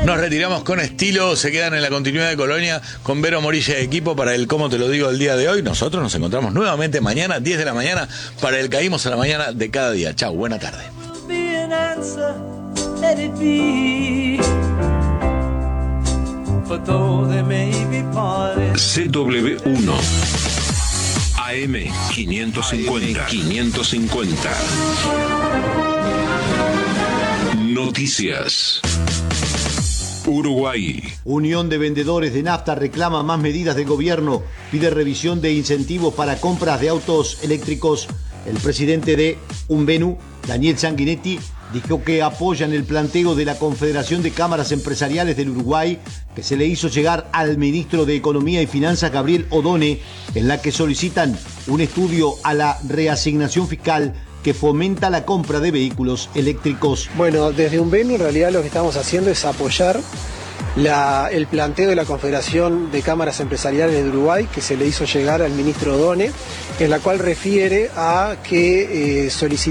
Nos retiramos con estilo, se quedan en la continuidad de Colonia con Vero Morilla y equipo para el Cómo Te Lo Digo el día de hoy. Nosotros nos encontramos nuevamente mañana, 10 de la mañana, para el Caímos a la Mañana de cada día. Chau, buena tarde. CW1 AM 550. Noticias. Uruguay. Unión de Vendedores de Nafta reclama más medidas del gobierno, pide revisión de incentivos para compras de autos eléctricos. El presidente de Unvenu, Daniel Sanguinetti, dijo que apoyan el planteo de la Confederación de Cámaras Empresariales del Uruguay, que se le hizo llegar al ministro de Economía y Finanzas, Gabriel Odone, en la que solicitan un estudio a la reasignación fiscal que fomenta la compra de vehículos eléctricos. Bueno, desde Unvenu en realidad lo que estamos haciendo es apoyar el planteo de la Confederación de Cámaras Empresariales de Uruguay, que se le hizo llegar al ministro Odone, en la cual refiere a que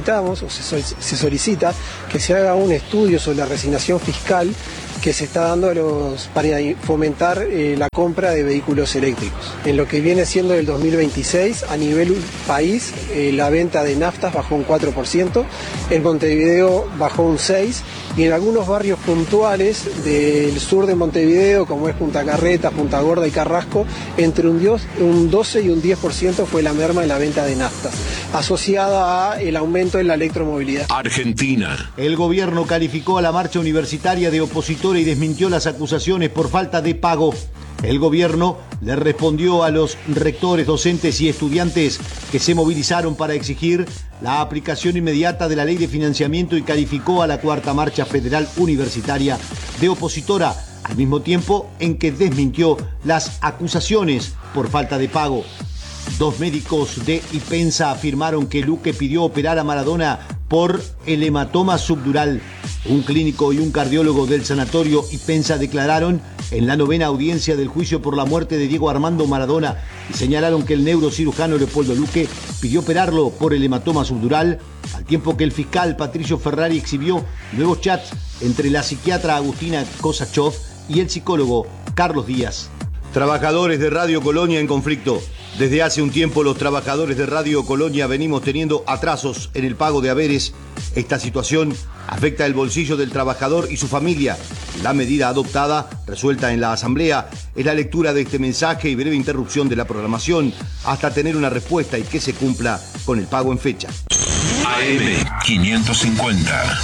se solicita que se haga un estudio sobre la reasignación fiscal que se está dando para fomentar la compra de vehículos eléctricos. En lo que viene siendo el 2026, a nivel país, la venta de naftas bajó un 4%, en Montevideo bajó un 6%, y en algunos barrios puntuales del sur de Montevideo, como es Punta Carretas, Punta Gorda y Carrasco, entre un 12 y un 10% fue la merma en la venta de naftas, asociada al aumento en la electromovilidad. Argentina. El gobierno calificó a la marcha universitaria de opositora y desmintió las acusaciones por falta de pago. El gobierno le respondió a los rectores, docentes y estudiantes que se movilizaron para exigir la aplicación inmediata de la ley de financiamiento y calificó a la cuarta marcha federal universitaria de opositora, al mismo tiempo en que desmintió las acusaciones por falta de pago. 2 médicos de Ipensa afirmaron que Luque pidió operar a Maradona por el hematoma subdural. Un clínico y un cardiólogo del sanatorio Ipensa declararon en la 9ª audiencia del juicio por la muerte de Diego Armando Maradona y señalaron que el neurocirujano Leopoldo Luque pidió operarlo por el hematoma subdural, al tiempo que el fiscal Patricio Ferrari exhibió nuevos chats entre la psiquiatra Agustina Kosachov y el psicólogo Carlos Díaz. Trabajadores de Radio Colonia en conflicto. Desde hace un tiempo los trabajadores de Radio Colonia venimos teniendo atrasos en el pago de haberes. Esta situación afecta el bolsillo del trabajador y su familia. La medida adoptada, resuelta en la asamblea, es la lectura de este mensaje y breve interrupción de la programación hasta tener una respuesta y que se cumpla con el pago en fecha. AM 550.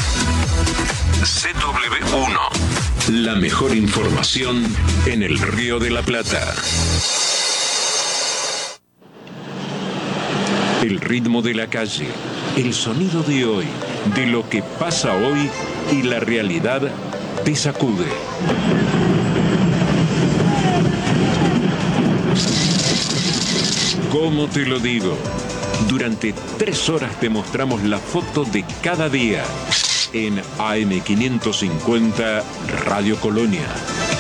CW1. La mejor información en el Río de la Plata. El ritmo de la calle, el sonido de hoy, de lo que pasa hoy y la realidad te sacude. ¿Cómo te lo digo? Durante 3 horas te mostramos la foto de cada día en AM 550 Radio Colonia.